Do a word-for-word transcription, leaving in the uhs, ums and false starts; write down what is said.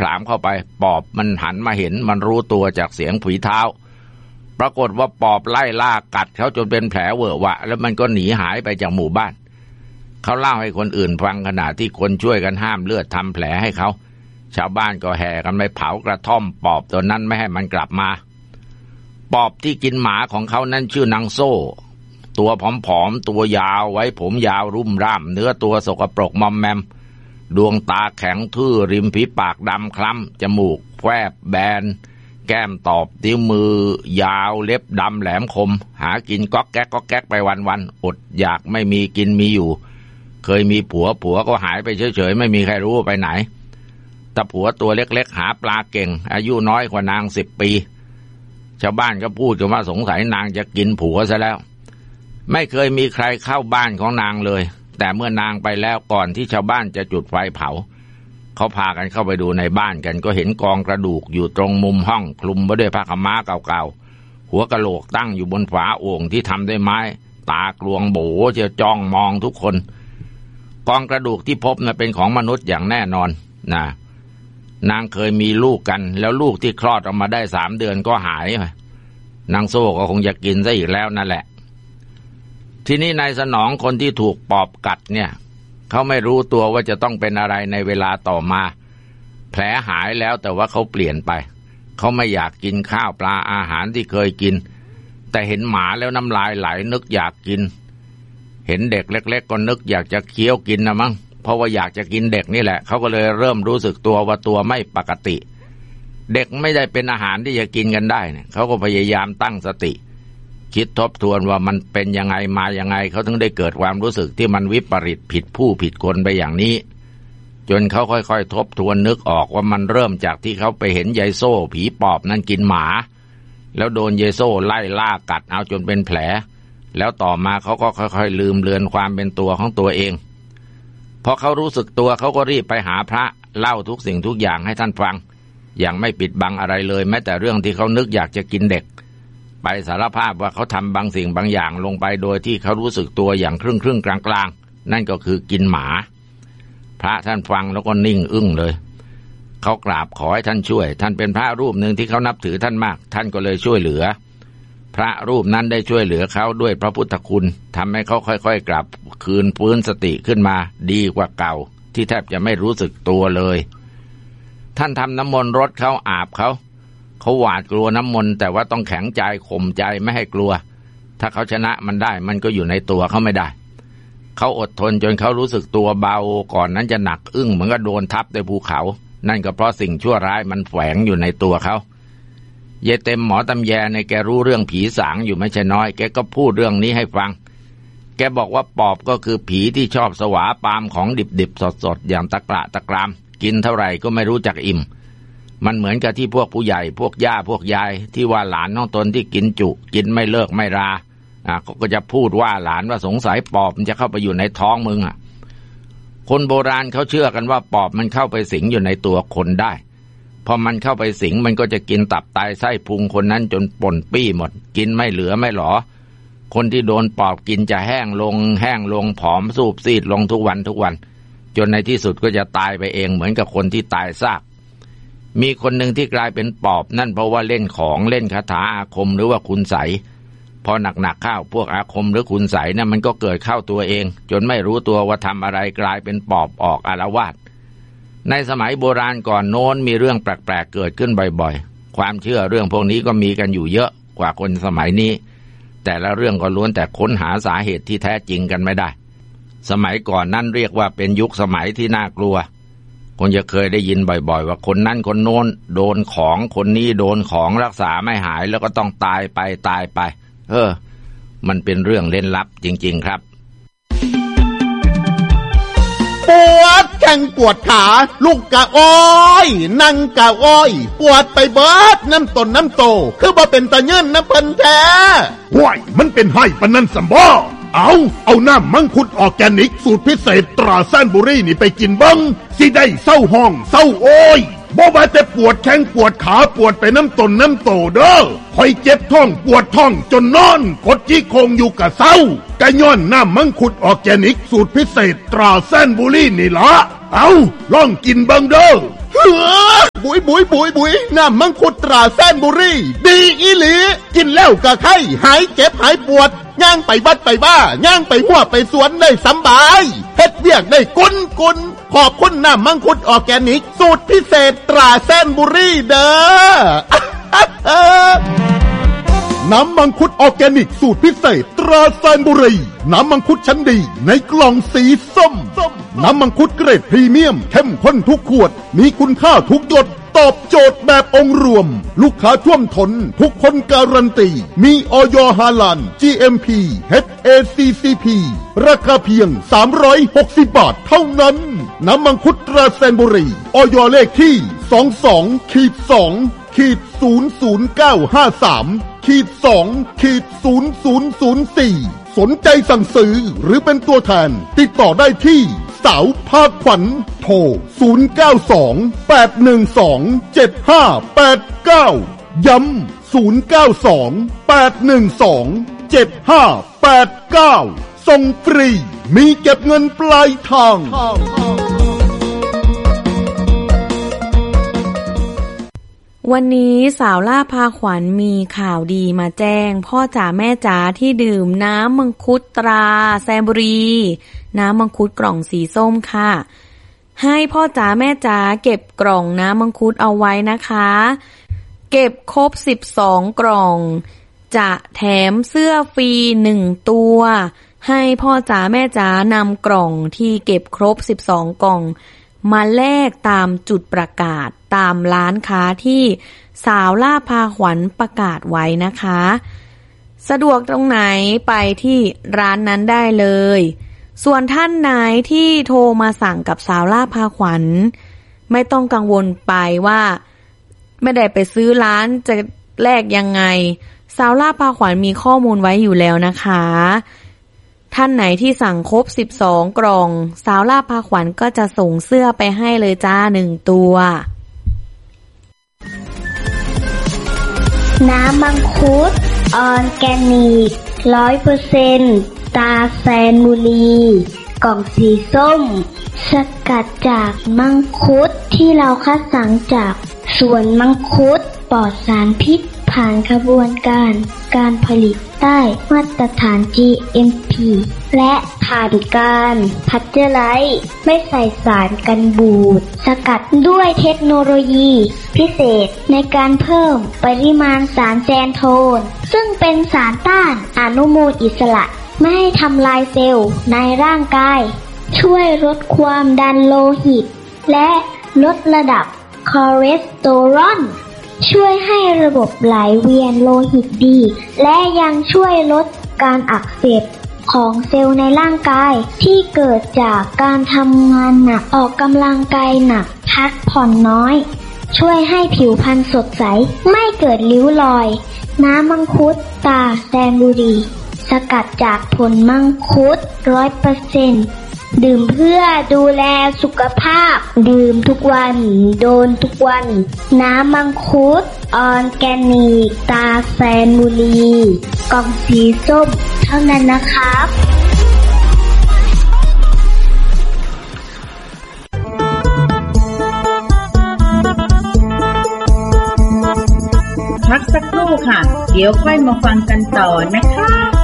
ผลามเข้าไปปอบมันหันมาเห็นมันรู้ตัวจากเสียงฝีเท้าปรากฏว่าปอบไล่ล่ากัดเขาจนเป็นแผลเวอะหวะแล้วมันก็หนีหายไปจากหมู่บ้านเขาเล่าให้คนอื่นฟังขณะที่คนช่วยกันห้ามเลือดทำแผลให้เขาชาวบ้านก็แห่กันไปเผากระท่อมปอบตัวนั้นไม่ให้มันกลับมาปอบที่กินหมาของเขานั้นชื่อนางโซ่ตัวผอมๆตัวยาวไว้ผมยาวรุ่มร่ามเนื้อตัวสกปรกมอมแมมดวงตาแข็งทื่อริมฝีปากดำคล้ำจมูกแควบแบนแก้มตอบนิ้วมือยาวเล็บดำแหลมคมหากินก๊อกแก๊กก๊อกแก๊กไปวันๆอดอยากไม่มีกินมีอยู่เคยมีผัวผัวก็หายไปเฉยๆไม่มีใครรู้ไปไหนแต่ผัวตัวเล็กๆหาปลาเก่งอายุน้อยกว่านางสิบปีชาวบ้านก็พูดกันว่าสงสัยนางจะกินผัวซะแล้วไม่เคยมีใครเข้าบ้านของนางเลยแต่เมื่อนางไปแล้วก่อนที่ชาวบ้านจะจุดไฟเผาเขาพากันเข้าไปดูในบ้านกันก็เห็นกองกระดูกอยู่ตรงมุมห้องคลุมไว้ด้วยผ้าขาวม้าเก่าๆหัวกะโหลกตั้งอยู่บนฝาโอ่งที่ทำด้วยไม้ตากลวงโบจะจ้องมองทุกคนกองกระดูกที่พบน่ะเป็นของมนุษย์อย่างแน่นอนนะนางเคยมีลูกกันแล้วลูกที่คลอดออกมาได้สามเดือนก็หายไปนางโซ่ก็คงจะกินซะอีกแล้วนั่นแหละทีนี้นายสนองคนที่ถูกปอบกัดเนี่ยเขาไม่รู้ตัวว่าจะต้องเป็นอะไรในเวลาต่อมาแผลหายแล้วแต่ว่าเขาเปลี่ยนไปเขาไม่อยากกินข้าวปลาอาหารที่เคยกินแต่เห็นหมาแล้วน้ำลายไหลนึกอยากกินเห็นเด็กเล็กๆก็นึกอยากจะเคี้ยวกินนะมั้งเพราะว่าอยากจะกินเด็กนี่แหละเขาก็เลยเริ่มรู้สึกตัวว่าตัวไม่ปกติเด็กไม่ได้เป็นอาหารที่จะกินกันได้เนี่ยเขาก็พยายามตั้งสติคิดทบทวนว่ามันเป็นยังไงมายังไงเขาถึงได้เกิดความรู้สึกที่มันวิปริตผิดผู้ผิดคนไปอย่างนี้จนเขาค่อยๆทบทวนนึกออกว่ามันเริ่มจากที่เขาไปเห็นยายโซ่ผีปอบนั้นกินหมาแล้วโดนยายโซ่ไล่ล่ากัดเอาจนเป็นแผลแล้วต่อมาเขาก็ค่อยๆลืมเลือนความเป็นตัวของตัวเองพอเขารู้สึกตัวเขาก็รีบไปหาพระเล่าทุกสิ่งทุกอย่างให้ท่านฟังอย่างไม่ปิดบังอะไรเลยแม้แต่เรื่องที่เขานึกอยากจะกินเด็กไปสารภาพว่าเขาทำบางสิ่งบางอย่างลงไปโดยที่เขารู้สึกตัวอย่างครึ่งครึ่งกลางกลางนั่นก็คือกินหมาพระท่านฟังแล้วก็นิ่งอึ้งเลยเขากราบขอให้ท่านช่วยท่านเป็นพระรูปหนึ่งที่เขานับถือท่านมากท่านก็เลยช่วยเหลือพระรูปนั้นได้ช่วยเหลือเขาด้วยพระพุทธคุณทำให้เขาค่อยๆกลับคืนฟื้นสติขึ้นมาดีกว่าเก่าที่แทบจะไม่รู้สึกตัวเลยท่านทำน้ำมนต์รดเขาอาบเขาเขาหวาดกลัวน้ำมนต์แต่ว่าต้องแข็งใจข่มใจไม่ให้กลัวถ้าเขาชนะมันได้มันก็อยู่ในตัวเขาไม่ได้เขาอดทนจนเขารู้สึกตัวเบาก่อนนั้นจะหนักอึ้งเหมือนกับโดนทับด้วยภูเขานั่นก็เพราะสิ่งชั่วร้ายมันแฝงอยู่ในตัวเขาเยเต็มหมอตำแยในแกรู้เรื่องผีสางอยู่ไม่ใช่น้อยแกก็พูดเรื่องนี้ให้ฟังแกบอกว่าปอบก็คือผีที่ชอบสวาปามของดิบๆสดๆอย่างตะกระตะกรามกินเท่าไหร่ก็ไม่รู้จักอิ่มมันเหมือนกับที่พวกผู้ใหญ่พวกย่าพวกยายที่ว่าหลานน้องตนที่กินจุกินไม่เลิกไม่ราอ่ะเขาก็จะพูดว่าหลานว่าสงสัยปอบมันจะเข้าไปอยู่ในท้องมึงอ่ะคนโบราณเขาเชื่อกันว่าปอบมันเข้าไปสิงอยู่ในตัวคนได้พอมันเข้าไปสิงมันก็จะกินตับไตไส้พุงคนนั้นจนป่นปี้หมดกินไม่เหลือไม่หรอคนที่โดนปอบกินจะแห้งลงแห้งลงผอมสูบซีดลงทุกวันทุกวันจนในที่สุดก็จะตายไปเองเหมือนกับคนที่ตายซากมีคนหนึ่งที่กลายเป็นปอบนั่นเพราะว่าเล่นของเล่นคาถาอาคมหรือว่าคุณไสยพอหนักๆเข้าพวกอาคมหรือคุณไสยนั่นมันก็เกิดเข้าตัวเองจนไม่รู้ตัวว่าทำอะไรกลายเป็นปอบออกอาละวาดในสมัยโบราณก่อนโน้นมีเรื่องแปลกๆเกิดขึ้นบ่อยๆความเชื่อเรื่องพวกนี้ก็มีกันอยู่เยอะกว่าคนสมัยนี้แต่ละเรื่องก็ล้วนแต่ค้นหาสาเหตุที่แท้จริงกันไม่ได้สมัยก่อนนั่นเรียกว่าเป็นยุคสมัยที่น่ากลัวคนจะเคยได้ยินบ่อยๆว่าคนนั้นคนโน้นโดนของคนนี้โดนของรักษาไม่หายแล้วก็ต้องตายไปตายไปเออมันเป็นเรื่องเล่นลับจริงๆครับปวดแข้งปวดขาลูกกะอ้อยนั่งกะอ้อยปวดไปเบิดน้ำต้นน้ำโตคือบ่เป็นตายืนน้ำเพิ่นแท้ห้วยมันเป็นไห้ปานนั้นสำบ่เอาเอาน้ำมังคุดออร์แกนิกสูตรพิเศษตราแซนบุรีนี่ไปกินบ้างสิได้เศร้าห้องเศร้าโอยบ่ว่าแต่ปวดแข้งปวดขาปวดไปน้ำต้นน้ำโตเด้อคอยเจ็บท้องปวดท้องจนนอนกดจี้โคงอยู่กะเศร้ากะย้อนน้ำมังคุดออร์แกนิกสูตรพิเศษตราแซนบุรีนี่ละเอาลองกินบ้างเด้อบุยบุยบุยบุยน้ำมังคุดตราแซนบุรีดีอีหลีกินแล้วกะไข้หายเจ็บหายปวดย่างไปบัดไปบ้าย่างไปหัวไปสวนได้สำบายเฮ็ดเวียกได้กุนกุนขอบคุณน้ำมังคุดออร์แกนิกสูตรพิเศษตราแซนบุรีเด้อ น้ำมังคุดออร์แกนิกสูตรพิเศษตราแซนบุรีน้ำมังคุดชั้นดีในกล่องสีส้มน้ำมังคุดเกรดพรีเมียมเข้มข้นทุกขวดมีคุณค่าทุกหยดตอบโจทย์แบบองค์รวมลูกค้าท่วมท้นทุกคนการันตีมีอย.ฮาลาล จี เอ็ม พี เอช เอ ซี ซี พี ราคาเพียงสามร้อยหกสิบบาทเท่านั้นน้ำมังคุดตราแซนบุรีอย.เลขที่ สองสอง สอง ศูนย์ ศูนย์ เก้า ห้า สาม สอง ศูนย์ ศูนย์ ศูนย์ สี่ สนใจสั่งซื้อหรือเป็นตัวแทนติดต่อได้ที่สาวภาคขวัญโทรศูนย์ เก้า สอง แปด หนึ่ง สอง เจ็ด ห้า แปด เก้าย้ำศูนย์ เก้า สอง แปด หนึ่ง สอง เจ็ด ห้า แปด เก้าส่งฟรีมีเก็บเงินปลายทางวันนี้สาวล่าพาขวัญมีข่าวดีมาแจ้งพ่อจ๋าแม่จ๋าที่ดื่มน้ำมังคุดตราแซนบุรีน้ำมังคุดกล่องสีส้มค่ะให้พ่อจ๋าแม่จ๋าเก็บกล่องน้ำมังคุดเอาไว้นะคะเก็บครบสิบสองกล่องจะแถมเสื้อฟรีหนึ่งตัวให้พ่อจ๋าแม่จ๋านำกล่องที่เก็บครบสิบสองกล่องมาแลกตามจุดประกาศตามร้านค้าที่สาวล่าพาขวัญประกาศไว้นะคะสะดวกตรงไหนไปที่ร้านนั้นได้เลยส่วนท่านไหนที่โทรมาสั่งกับสาวล่าพาขวัญไม่ต้องกังวลไปว่าไม่ได้ไปซื้อร้านจะแลกยังไงสาวล่าพาขวัญมีข้อมูลไว้อยู่แล้วนะคะท่านไหนที่สั่งครบสิบสองกล่องสาวล่าพาขวัญก็จะส่งเสื้อไปให้เลยจ้าหนึ่งตัวน้ำมังคุดออร์แกนิก ร้อยเปอร์เซ็นต์ ตราแซนบุรีกล่องสีส้มสกัดจากมังคุดที่เราคัดสรรจากสวนมังคุดปลอดสารพิษผ่านกระบวนการการผลิตใต้มาตรฐาน จี เอ็ม พี และผ่านการพัชเจอร์ไลซ์ไม่ใส่สารกันบูดสกัดด้วยเทคโนโลยีพิเศษในการเพิ่มปริมาณสารแซนโทนซึ่งเป็นสารต้านอนุมูลอิสระไม่ให้ทำลายเซลล์ในร่างกายช่วยลดความดันโลหิตและลดระดับคอเลสเตอรอลช่วยให้ระบบไหลเวียนโลหิตดีและยังช่วยลดการอักเสบของเซลล์ในร่างกายที่เกิดจากการทำงานหนักออกกำลังกายหนักพักผ่อนน้อยช่วยให้ผิวพรรณสดใสไม่เกิดริ้วรอยน้ำมังคุดตราแซนบุรีสกัดจากผลมังคุด ร้อยเปอร์เซ็นต์ ดื่มเพื่อดูแลสุขภาพดื่มทุกวันโดนทุกวันน้ำมังคุดออร์แกนิกตราแซนบุรีกล่องสีส้มเท่านั้นนะครับพักสักครู่ค่ะเดี๋ยวค่อยมาฟังกันต่อนะคะ